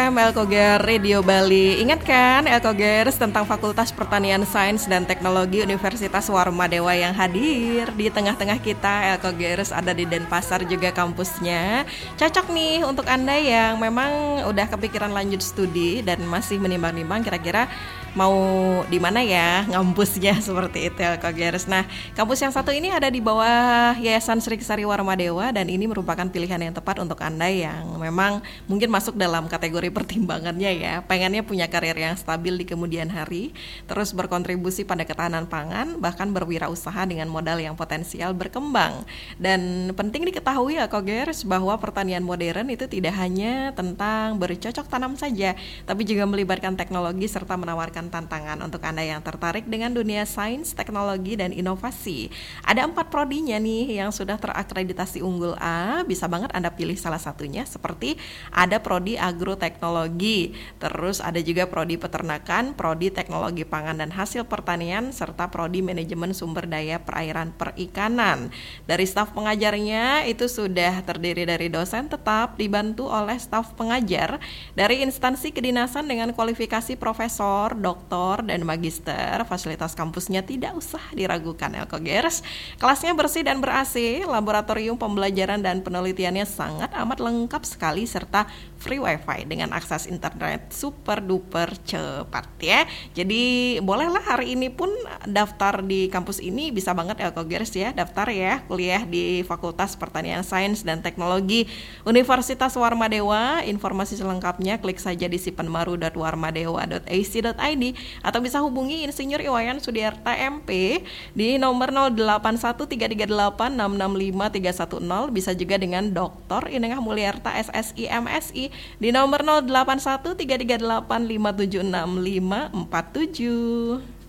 FM Elkoger Radio Bali. Ingat kan Elkogers tentang Fakultas Pertanian Sains dan Teknologi Universitas Warmadewa yang hadir di tengah-tengah kita. Elkogers ada di Denpasar juga kampusnya. Cocok nih untuk Anda yang memang udah kepikiran lanjut studi dan masih menimbang-nimbang kira-kira mau di mana ya ngampusnya seperti itu Elkogers. Nah, kampus yang satu ini ada di bawah Yayasan Sri Kesari Warmadewa dan ini merupakan pilihan yang tepat untuk Anda yang memang mungkin masuk dalam kategori pertimbangannya ya. Pengennya punya karir yang stabil di kemudian hari, terus berkontribusi pada ketahanan pangan, bahkan berwirausaha dengan modal yang potensial berkembang. Dan penting diketahui Elkogers bahwa pertanian modern itu tidak hanya tentang bercocok tanam saja, tapi juga melibatkan teknologi serta menawarkan tantangan untuk Anda yang tertarik dengan dunia sains, teknologi, dan inovasi. Ada 4 prodinya nih yang sudah terakreditasi unggul A, bisa banget Anda pilih salah satunya, seperti ada prodi agroteknologi, terus ada juga prodi peternakan, prodi teknologi pangan dan hasil pertanian, serta prodi manajemen sumber daya perairan perikanan. Dari staf pengajarnya itu sudah terdiri dari dosen tetap dibantu oleh staf pengajar dari instansi kedinasan dengan kualifikasi profesor, doktor, dan magister. Fasilitas kampusnya tidak usah diragukan Elkogers. Kelasnya bersih dan ber-AC, laboratorium pembelajaran dan penelitiannya sangat amat lengkap sekali, serta free wifi dengan akses internet super duper cepat ya. Jadi bolehlah hari ini pun daftar di kampus ini, bisa banget Elkogers ya, daftar ya kuliah di Fakultas Pertanian Sains dan Teknologi Universitas Warmadewa. Informasi selengkapnya klik saja di sipenmaru.warmadewa.ac.id atau bisa hubungi Insinyur Iwayan Sudiarta MP di nomor 081338665310. Bisa juga dengan Dr. Inengah Mulyarta SSI MSI di nomor 081338576547.